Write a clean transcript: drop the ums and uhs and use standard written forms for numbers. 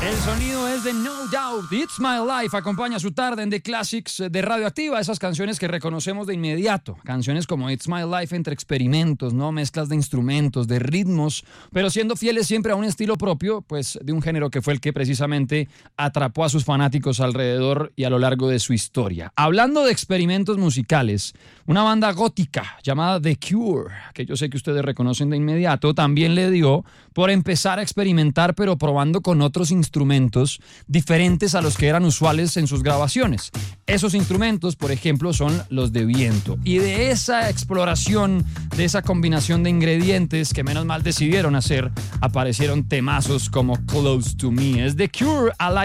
El sonido es de No Doubt, It's My Life, acompaña su tarde en The Classics de Radioactiva, esas canciones que reconocemos de inmediato, canciones como It's My Life entre experimentos, ¿no? Mezclas de instrumentos, de ritmos, pero siendo fieles siempre a un estilo propio, pues de un género que fue el que precisamente atrapó a sus fanáticos alrededor y a lo largo de su historia. Hablando de experimentos musicales, una banda gótica llamada The Cure, que yo sé que ustedes reconocen de inmediato, también le dio por empezar a experimentar, pero probando con otros instrumentos diferentes a los que eran usuales en sus grabaciones. Esos instrumentos, por ejemplo, son los de viento. Y de esa exploración, de esa combinación de ingredientes que menos mal decidieron hacer, aparecieron temazos como Close to Me. Es The Cure, Alive